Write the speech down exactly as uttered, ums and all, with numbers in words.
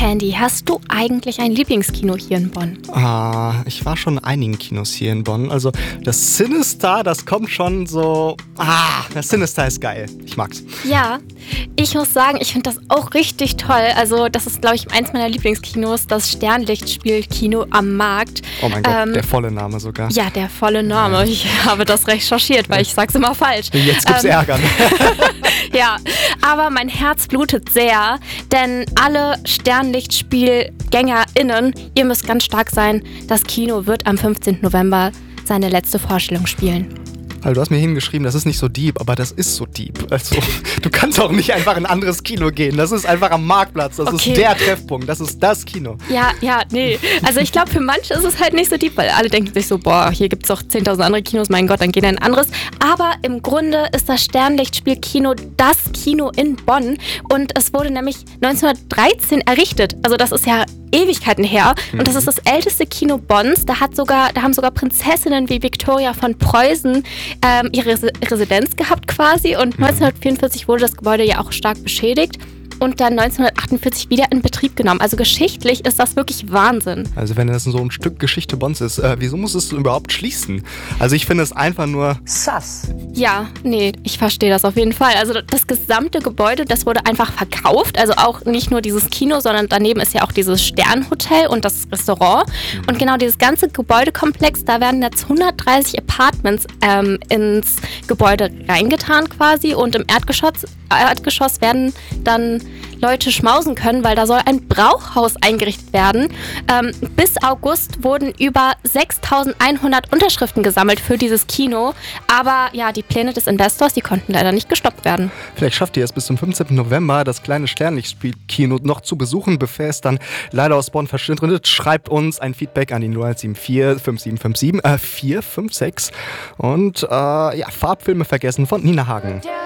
Candy, hast du eigentlich ein Lieblingskino hier in Bonn? Ah, ich war schon in einigen Kinos hier in Bonn. Also das Cinestar, das kommt schon so... Ah, das Cinestar ist geil. Ich mag's. Ja, ich muss sagen, ich finde das auch richtig toll. Also das ist, glaube ich, eins meiner Lieblingskinos, das Sternlichtspiel-Kino am Markt. Oh mein Gott, Ähm, der volle Name sogar. Ja, der volle Name. Ich habe das recherchiert, weil ich sag's immer falsch. Jetzt gibt's Ähm, Ärger. Ja, aber mein Herz blutet sehr, denn alle SternlichtspielgängerInnen, ihr müsst ganz stark sein, das Kino wird am fünfzehnten November seine letzte Vorstellung spielen. Also du hast mir hingeschrieben, das ist nicht so deep, aber das ist so deep. Also du kannst auch nicht einfach in ein anderes Kino gehen. Das ist einfach am Marktplatz. Das Okay. ist der Treffpunkt. Das ist das Kino. Ja, ja, nee. Also ich glaube, für manche ist es halt nicht so deep, weil alle denken sich so, boah, hier gibt es doch zehntausend andere Kinos, mein Gott, dann gehen wir in ein anderes. Aber im Grunde ist das Sternlichtspiel-Kino das Kino in Bonn und es wurde nämlich neunzehnhundertdreizehn errichtet. Also das ist ja Ewigkeiten her. Und das ist das älteste Kino Bonns. Da hat sogar, da haben sogar Prinzessinnen wie Viktoria von Preußen ähm, ihre Res- Residenz gehabt quasi. Und neunzehnhundertvierundvierzig wurde das Gebäude ja auch stark beschädigt und dann neunzehnhundertachtundvierzig wieder in Betrieb genommen. Also geschichtlich ist das wirklich Wahnsinn. Also wenn das so ein Stück Geschichte Bonns ist, äh, wieso muss es überhaupt schließen? Also ich finde es einfach nur... Sass. Ja, nee, ich verstehe das auf jeden Fall. Also das gesamte Gebäude, das wurde einfach verkauft. Also auch nicht nur dieses Kino, sondern daneben ist ja auch dieses Sternhotel und das Restaurant. Und genau dieses ganze Gebäudekomplex, da werden jetzt hundertdreißig Apartments ähm, ins Gebäude reingetan quasi. Und im Erdgeschoss, Erdgeschoss werden dann Leute schmausen können, weil da soll ein Brauchhaus eingerichtet werden. Ähm, bis August wurden über sechstausendeinhundert Unterschriften gesammelt für dieses Kino. Aber ja, die Pläne des Investors, die konnten leider nicht gestoppt werden. Vielleicht schafft ihr es bis zum fünfzehnten November, das kleine Sternlichtspiel-Kino noch zu besuchen, bevor es dann leider aus Bonn verschwindet. Schreibt uns ein Feedback an die null eins sieben vier fünf sieben fünf sieben äh, vier fünf sechs. Und äh, ja, Farbfilme vergessen von Nina Hagen.